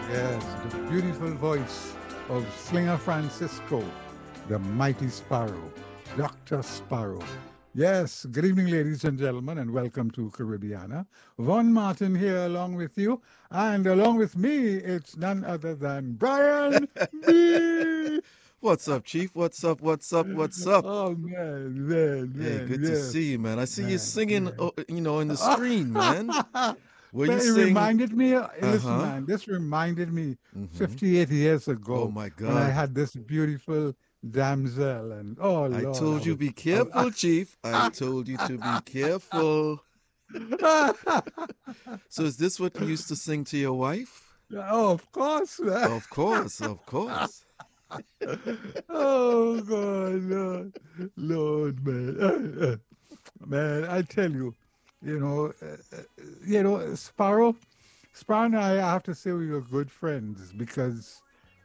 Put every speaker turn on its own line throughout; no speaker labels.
Yes, the beautiful voice of Slinger Francisco, the mighty Sparrow, Dr. Sparrow. Yes, good evening, ladies and gentlemen, and welcome to Caribbeana. Von Martin here along with you, and along with me, it's none other than Brian B.
What's up, Chief? What's up? What's up? What's up?
Oh,
Hey, good to
yes,
see you, man. I see you
man,
singing,
man.
in the screen, man. Where you
But it
sing?
reminded me, listen,
Uh-huh.
man, this reminded me
Mm-hmm.
58 years
Oh
ago
my
when I
God.
had this beautiful damsel. And oh,
I
Lord,
told you be careful, Chief. I told you to be careful. So is this what you used to sing to your wife?
oh, of course, man.
Of course, of course.
Oh, God, Lord, man. Man, I tell you, you know, Sparrow and I have to say we were good friends because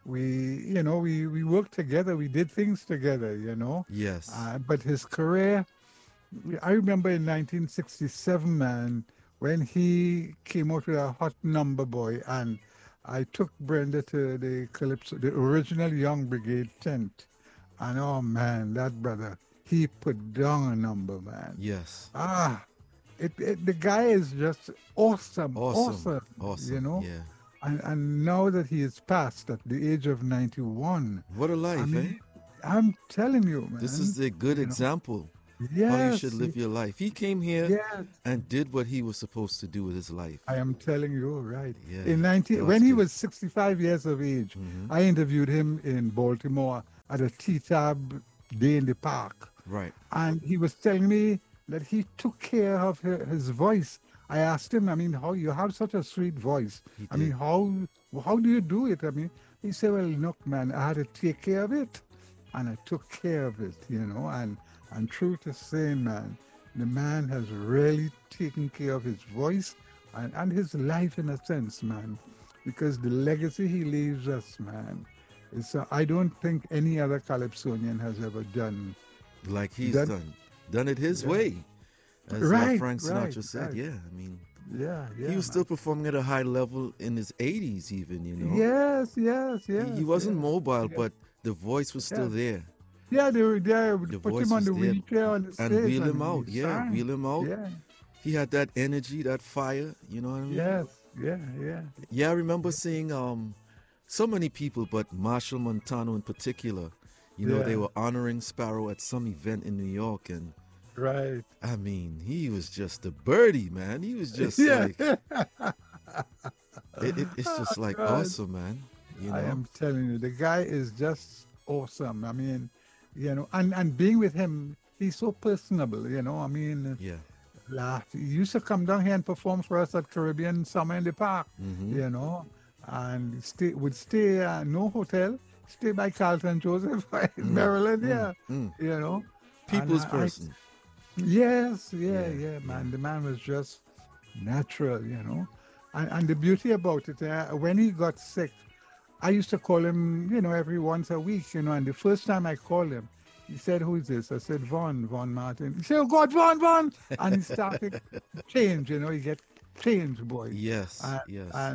we worked together, we did things together.
Yes.
But his career, I remember in 1967, man, when he came out with a hot number boy, and I took Brenda to the Calypso, the original Young Brigade tent. And oh man, that brother, he put down a number, man.
Yes.
Ah, the guy is just awesome,
Awesome.
awesome, you
Awesome.
know.
Yeah.
And now that he is past at the age of 91,
What a
I
life, eh?
mean, I'm telling you,
This
man,
is a good
you know,
example how you should
yes,
live your life. He came here
yes,
and did what he was supposed to do with his life.
I am telling you, right.
Yeah,
In 19, when
God's
he
good.
was 65 years of age,
Hmm.
I interviewed him in Baltimore at a T-Tab day in the park.
Right.
And he was telling me that he took care of his voice. I asked him, I mean, how you have such a sweet voice.
He
I mean,
did.
how do you do it? I mean, he said, well, look, man, I had to take care of it. And I took care of it. And true to say, man, the man has really taken care of his voice and his life in a sense, man. Because the legacy he leaves us, man, I don't think any other Calypsonian has ever
Like he's
done.
done it his
Yeah.
way, as
Right,
Frank
right,
Sinatra said.
right.
Yeah, I mean,
Yeah,
he
yeah,
was still
man.
performing at a high level in his 80s, even.
Yes, yes,
He
yes,
wasn't
yes,
mobile,
yes,
but the voice was still
yes.
there.
Yeah, they
The
put him
voice
on
was
the
there,
wheelchair on the
and
stage
wheel him
and
out.
he
Yeah,
sang.
wheel him out.
Yeah,
He had that energy, that fire. You know what I mean?
yes, yeah, yeah.
Yeah, I remember seeing so many people, but Marshall Montano in particular. They
Yeah,
were honoring Sparrow at some event in New York, and
right.
I mean, he was just a birdie, man. He was just
Yeah.
like it's just like
God,
awesome, man. You
I
know?
am telling you, the guy is just awesome. I mean, and being with him, he's so personable. I mean,
Yeah.
laugh. He used to come down here and perform for us at Caribbean Summer in the Park,
Mm-hmm.
you know, and stay no hotel, stay by Carlton Joseph in
Mm,
Maryland,
mm,
yeah,
mm.
you know, and
People's person.
yes, yeah,
Yeah,
yeah,
yeah.
man, the man was just natural. And the beauty about it, when he got sick, I used to call him, every once a week, and the first time I called him, he said, "Who is this?" I said, Von Martin. He said, "Oh God, Von." And he started change, he get change, boy.
Yes,
Uh,
yes.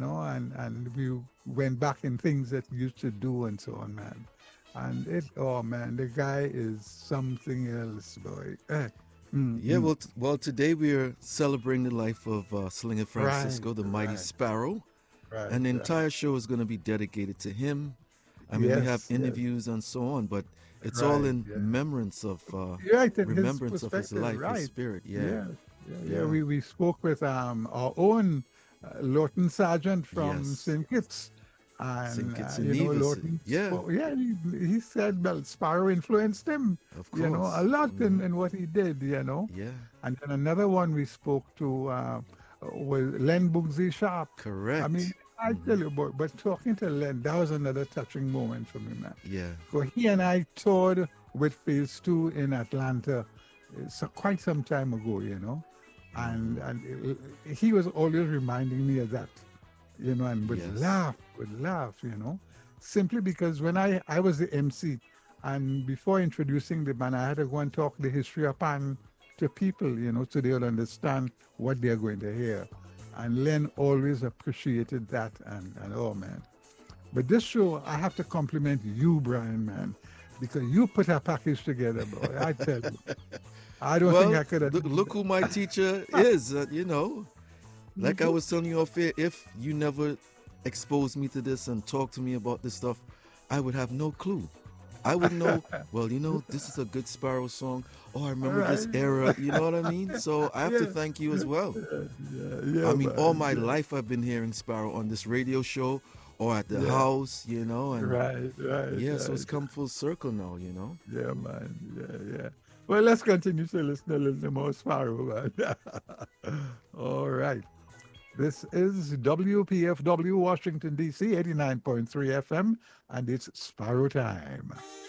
and we went back in things that we used to do and so on, man. And oh man, the guy is something else, boy.
Yeah,
Mm.
today we are celebrating the life of Slinger
Right,
Francisco, the mighty
right,
Sparrow.
right,
And the
right.
entire show is going to be dedicated to him. I mean, we have
Yes, yes,
interviews and so on, but it's all
right,
in
yeah. Right, in his
remembrance of his
perspective,
life, his
right.
spirit. Yeah,
Yeah, yeah.
yeah,
We spoke with our own Lawton Sargent from
yes.
St. Kitts.
St.
And,
Kitts and Nevis.
Lawton
Yeah,
spoke, yeah, he said, well, Sparrow influenced him,
of
a
course.
lot
Hmm.
in what he did.
Yeah,
And then another one we spoke to was Len Boogsy Sharp. I mean,
correct.
I tell
Hmm.
you, but talking to Len, that was another touching moment for me, man.
Yeah,
So he and I toured with Phase 2 in Atlanta quite some time ago. And
hmm,
he was always reminding me of that, and
yes.
would laugh, simply because when I was the MC, and before introducing the band, I had to go and talk the history of pan to people, so they would understand what they're going to hear. And Len always appreciated that. And oh, man. But this show, I have to compliment you, Brian, man, because you put a package together, boy. I tell you. I don't think
Well,
I could have.
look who my teacher is. Like I was telling you off air, if you never exposed me to this and talked to me about this stuff, I would have no clue. I would know, well, this is a good Sparrow song. Oh, I remember this era. You know what I mean? So I have to thank you as well.
Yeah,
I mean,
man,
all my
yeah.
life I've been hearing Sparrow on this radio show or at the house, and
Right,
yeah, so it's
right.
come full circle now.
Yeah, man. Yeah, yeah. Well, let's continue to listen a little more Sparrow, man. All right. This is WPFW Washington, D.C., 89.3 FM, and it's Sparrow time.